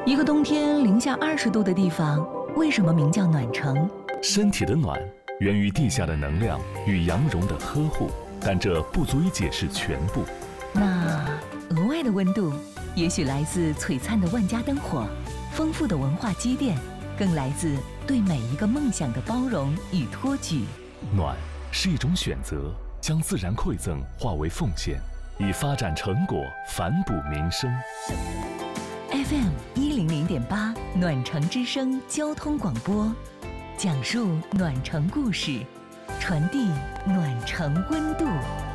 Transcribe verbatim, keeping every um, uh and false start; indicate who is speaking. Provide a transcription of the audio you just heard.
Speaker 1: 一个冬天零下二十度的地方，为什么名叫暖城？
Speaker 2: 身体的暖源于地下的能量与羊绒的呵护，但这不足以解释全部。
Speaker 1: 那额外的温度，也许来自璀璨的万家灯火，丰富的文化积淀，更来自对每一个梦想的包容与托举。
Speaker 2: 暖是一种选择，将自然馈赠化为奉献，以发展成果反哺民生。
Speaker 1: F M 一零零点八暖城之声交通广播，讲述暖城故事，传递暖城温度。